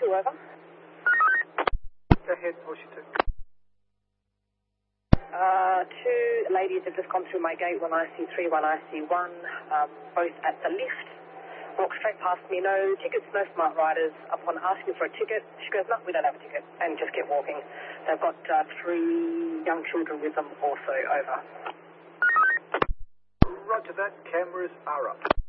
2, over. Go ahead, Washington. 2 ladies have just come through my gate, one IC3, one IC1, both at the lift. Walk straight past me, no tickets, no smart riders. Upon asking for a ticket, she goes, no, we don't have a ticket, and just kept walking. They've got 3 young children with them also, over. Roger that, cameras are up.